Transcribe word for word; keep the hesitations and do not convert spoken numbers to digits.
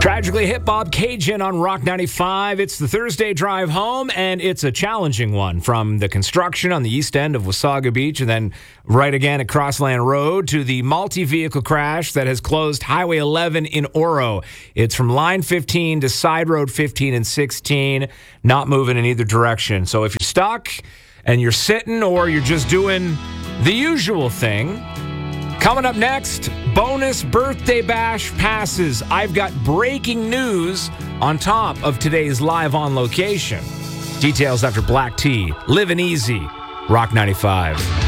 Tragically hit Bob Cajun on Rock ninety-five. It's the Thursday drive home, and it's a challenging one from the construction on the east end of Wasaga Beach and then right again at Crossland Road to the multi-vehicle crash that has closed Highway eleven in Oro. It's from line fifteen to side road fifteen and sixteen, not moving in either direction. So if you're stuck and you're sitting or you're just doing the usual thing, coming up next, bonus birthday bash passes. I've got breaking news on top of today's live on location. Details after Black Tea. Living easy. Rock ninety-five.